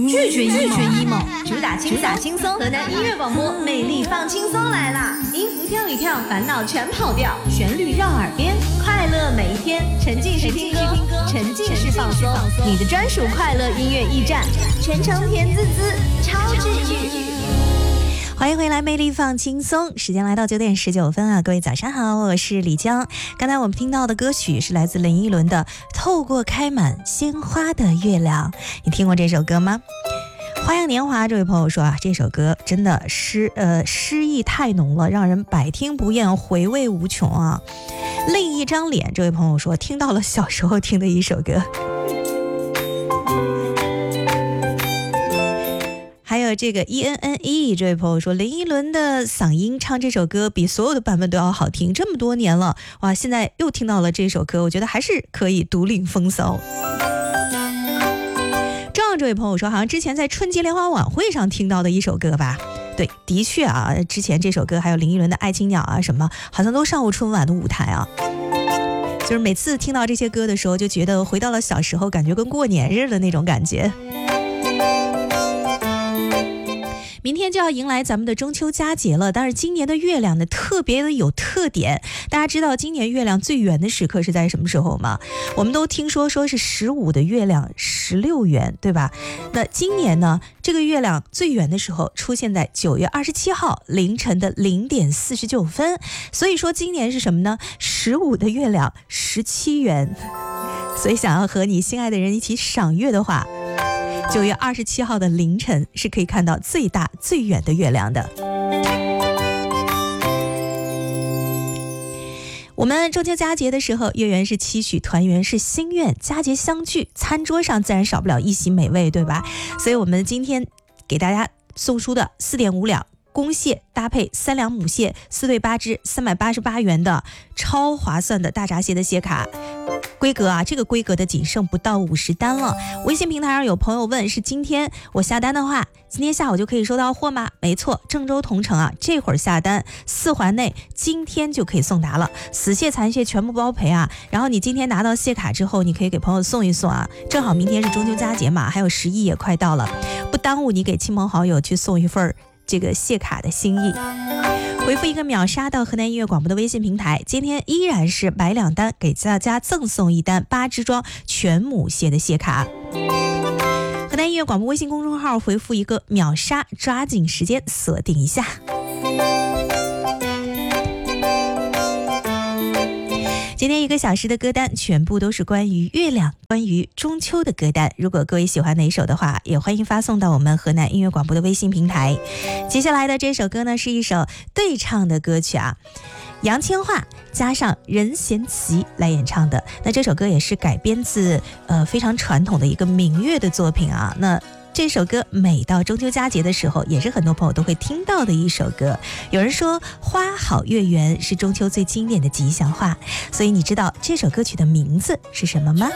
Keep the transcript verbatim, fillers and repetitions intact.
拒绝拒绝 emo， 主打主打轻松。河南音乐广播，魅力放轻松来啦！音符跳一跳，烦恼全跑掉，旋律绕耳边，快乐每一天。沉浸式听歌，沉浸式放松，你的专属快乐音乐驿站，全程甜滋滋，超治愈。 欢迎回来，魅力放轻松，时间来到九点十九分啊！各位早上好，我是李江。刚才我们听到的歌曲是来自林依轮的《透过开满鲜花的月亮》，你听过这首歌吗？花样年华这位朋友说啊，这首歌真的诗呃诗意太浓了，让人百听不厌，回味无穷啊。另一张脸这位朋友说，听到了小时候听的一首歌。还有这个 E N N E 这位朋友说，林依轮的嗓音唱这首歌比所有的版本都要好听，这么多年了，哇，现在又听到了这首歌，我觉得还是可以独领风骚。这样这位朋友说，好像之前在春节联欢晚会上听到的一首歌吧。对，的确啊，之前这首歌还有林依轮的爱情鸟啊什么，好像都上过春晚的舞台啊。就是每次听到这些歌的时候，就觉得回到了小时候，感觉跟过年日的那种感觉。明天就要迎来咱们的中秋佳节了，但是今年的月亮呢特别的有特点。大家知道今年月亮最圆的时刻是在什么时候吗？我们都听说说是十五的月亮十六圆，对吧？那今年呢，这个月亮最圆的时候出现在九月二十七号凌晨的零点四十九分，所以说今年是什么呢？十五的月亮十七圆。所以想要和你心爱的人一起赏月的话，九月二十七号的凌晨是可以看到最大最远的月亮的。我们中秋佳节的时候，月圆是期许，团圆是心愿，佳节相聚，餐桌上自然少不了一席美味，对吧？所以我们今天给大家送出的四点五两公蟹搭配三两母蟹，四对八只，三百八十八元的超划算的大闸蟹的蟹卡。规格啊，这个规格的仅剩不到五十单了。微信平台上有朋友问，是今天我下单的话，今天下午就可以收到货吗？没错，郑州同城啊，这会儿下单，四环内今天就可以送达了，死蟹残蟹全部包赔啊。然后你今天拿到蟹卡之后，你可以给朋友送一送啊，正好明天是中秋佳节嘛，还有十一也快到了，不耽误你给亲朋好友去送一份这个蟹卡的心意。回复一个秒杀到河南音乐广播的微信平台，今天依然是买两单给大家赠送一单八只装全母蟹的蟹卡。河南音乐广播微信公众号回复一个秒杀，抓紧时间锁定一下。今天一个小时的歌单全部都是关于月亮，关于中秋的歌单。如果各位喜欢哪一首的话，也欢迎发送到我们河南音乐广播的微信平台。接下来的这首歌呢，是一首对唱的歌曲啊，杨千嬅加上任贤齐来演唱的。那这首歌也是改编自呃非常传统的一个民乐的作品啊。那这首歌每到中秋佳节的时候，也是很多朋友都会听到的一首歌。有人说花好月圆是中秋最经典的吉祥话，所以你知道这首歌曲的名字是什么吗？